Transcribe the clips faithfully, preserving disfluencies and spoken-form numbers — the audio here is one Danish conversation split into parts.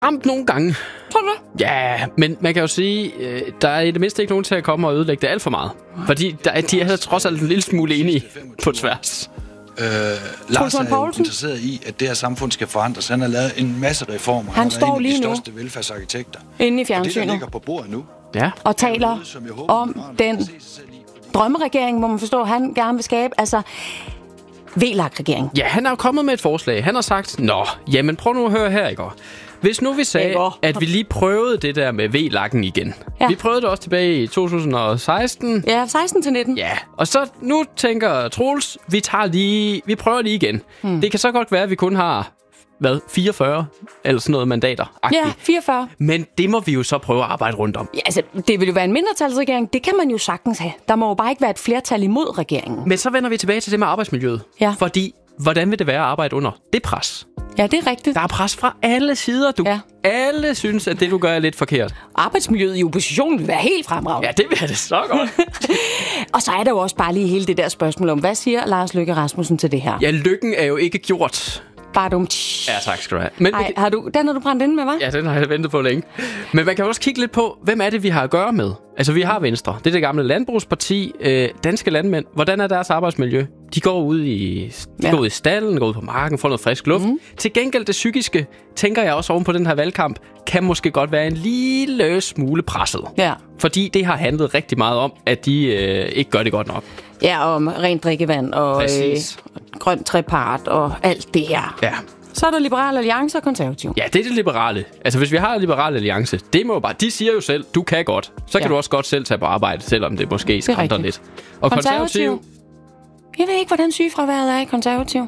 ramt nogle gange. Tror du det? Ja, men man kan jo sige, øh, der er i det mindste ikke nogen til at komme og ødelægge det alt for meget. Fordi der, de er trods alt en lille smule enige på tværs. Øh, Lars er jo interesseret i, at det her samfund skal forandres. Han har lavet en masse reformer. Han, han står lige nu de største velfærdsarkitekter. inde i fjernsynet. Og det, der ligger på bordet nu, ja. Og taler om den drømmeregering, hvor man forstår, han gerne vil skabe. Altså, V L A K-regering. Ja, han er jo kommet med et forslag. Han har sagt, nå, jamen prøv nu at høre her, ikke? Hvis nu vi sagde, at vi lige prøvede det der med V L A K'en igen. Ja. Vi prøvede det også tilbage i to tusind og seksten. Ja, seksten til nitten. Ja, og så nu tænker Troels, vi tager lige, vi prøver lige igen. Hmm. Det kan så godt være, at vi kun har, hvad, fireogfyrre eller sådan noget mandater. Ja, fireogfyrre. Men det må vi jo så prøve at arbejde rundt om. Ja, altså, det vil jo være en mindretalsregering. Det kan man jo sagtens have. Der må jo bare ikke være et flertal imod regeringen. Men så vender vi tilbage til det med arbejdsmiljøet. Ja. Fordi, hvordan vil det være at arbejde under det pres? Ja, det er rigtigt. Der er pres fra alle sider, du. Ja. Alle synes, at det, du gør, er lidt forkert. Arbejdsmiljøet i oppositionen vil være helt fremragende. Ja, det vil det så godt. Og så er der jo også bare lige hele det der spørgsmål om, hvad siger Lars Løkke Rasmussen til det her? Ja, lykken er jo ikke gjort. Bare dumt. Ja, tak skal du have. Men Ej, har du, den har du brændt inde med, hva'? Ja, den har jeg ventet på længe. Men man kan også kigge lidt på, hvem er det, vi har at gøre med? Altså, vi har Venstre. Det er det gamle landbrugsparti. Øh, danske landmænd. Hvordan er deres arbejdsmiljø? De går ud i, de ja. går ud i stallen, går ud på marken, får noget frisk luft. Mm. Til gengæld det psykiske, tænker jeg også oven på den her valgkamp, kan måske godt være en lille smule presset. Ja. Fordi det har handlet rigtig meget om, at de øh, ikke gør det godt nok. Ja, om rent drikkevand og øh, grøn trepart og alt det her. Ja. Så er der Liberal Alliance og Konservativ. Ja, det er det liberale. Altså, hvis vi har Liberal Alliance, det må jo bare... De siger jo selv, du kan godt. Så kan ja. du også godt selv tage på arbejde, selvom det måske skrænder lidt. Og Konservativ... Konservativ... Jeg ved ikke, hvordan sygefraværet er i Konservativ.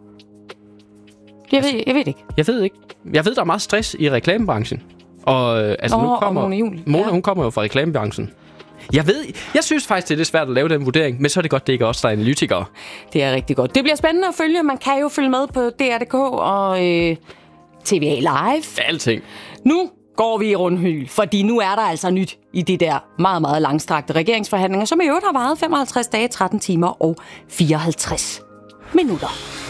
Jeg ved, jeg ved ikke. Jeg ved ikke. Jeg ved, der er meget stress i reklamebranchen. Og øh, altså, oh, nu kommer... Og Mona Juhl. Mona, ja. hun kommer jo fra reklamebranchen. Jeg ved, jeg synes faktisk, det er lidt svært at lave den vurdering, men så er det godt, det ikke er os, der er analytikere. Det er rigtig godt. Det bliver spændende at følge. Man kan jo følge med på D R punktum d k og øh, T V A Live. Alting. Nu går vi i rundhyl, fordi nu er der altså nyt i de der meget, meget langstrakte regeringsforhandlinger, som i øvrigt har varet femoghalvtreds dage, tretten timer og fireoghalvtreds minutter.